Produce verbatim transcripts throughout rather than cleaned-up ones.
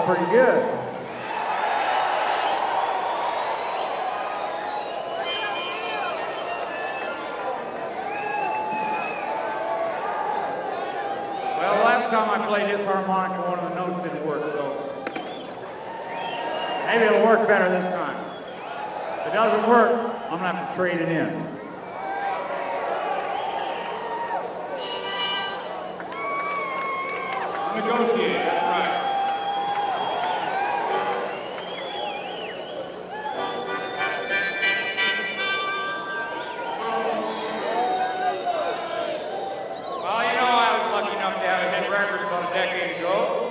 pretty good. Well, last time I played this harmonica, one of the notes didn't work, so maybe it'll work better this time. If it doesn't work, I'm gonna have to trade it in. Negotiate, that's right. Well, you know, I was lucky enough to have a hit record about a decade ago.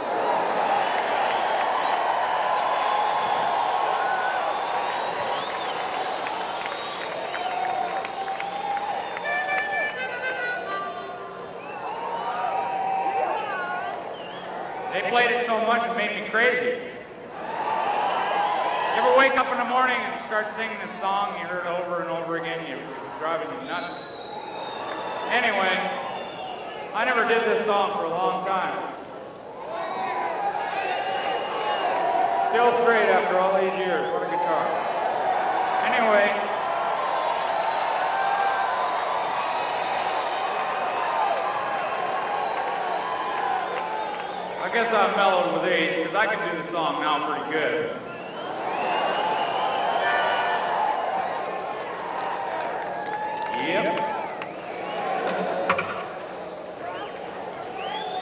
They played it so much it made me crazy. You ever wake up in the morning and start singing this song, you heard it over and over again, you it's driving you nuts. Anyway, I never did this song for a long time. Still straight after all these years, what a guitar. Anyway, I guess I'm mellowed with age because I can do the song now pretty good. Yep.